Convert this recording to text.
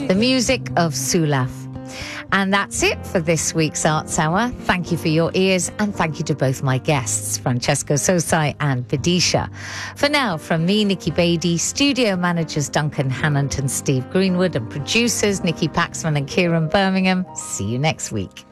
the music of Sulaf. And that's it for this week's Arts Hour. Thank you for your ears, and thank you to both my guests, Francesco Sosai and Vidisha. For now, from me, Nikki Beattie, studio managers Duncan Hannant and Steve Greenwood, and producers Nikki Paxman and Kieran Birmingham. See you next week.